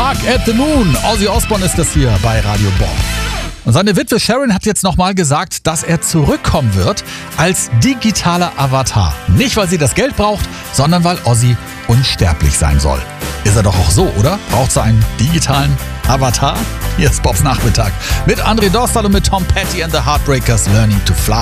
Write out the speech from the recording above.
Bark at the Moon. Ozzy Osbourne ist das hier bei Radio Bob. Und seine Witwe Sharon hat jetzt nochmal gesagt, dass er zurückkommen wird als digitaler Avatar. Nicht, weil sie das Geld braucht, sondern weil Ozzy unsterblich sein soll. Ist er doch auch so, oder? Braucht sie einen digitalen Avatar? Hier ist Bobs Nachmittag mit André Dostal und mit Tom Petty and the Heartbreakers Learning to Fly.